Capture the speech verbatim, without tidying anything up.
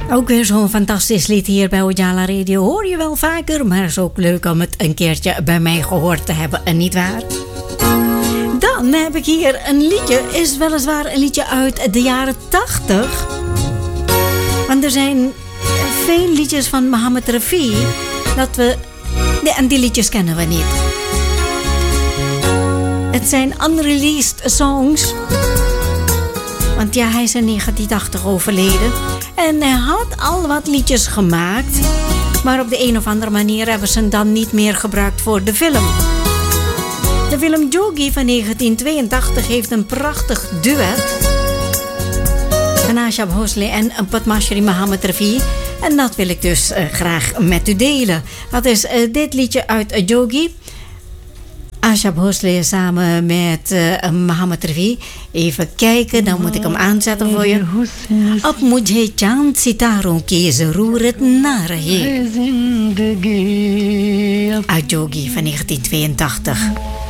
Ook weer zo'n fantastisch lied hier bij Ojala Radio. Hoor je wel vaker, maar het is ook leuk om het een keertje bij mij gehoord te hebben, en niet waar? Dan heb ik hier een liedje, is weliswaar een liedje uit de jaren tachtig. Want er zijn veel liedjes van Mohammed Rafi dat we, en die liedjes kennen we niet. Het zijn unreleased songs. Want ja, hij is in negentien tachtig overleden. En hij had al wat liedjes gemaakt. Maar op de een of andere manier hebben ze hem dan niet meer gebruikt voor de film. De film Jogi van negentien tweeëntachtig heeft een prachtig duet van Asha Bhosle en Padmashri Mohammed Rafi. En dat wil ik dus uh, graag met u delen. Dat is uh, dit liedje uit uh, Jogi. Asha Bhosle samen met uh, Mohammed Rafi. Even kijken, dan moet ik hem aanzetten voor je. Ab mujhe chand sitaron ki zarurat na rahe. Uit Jogi van negentien tweeëntachtig.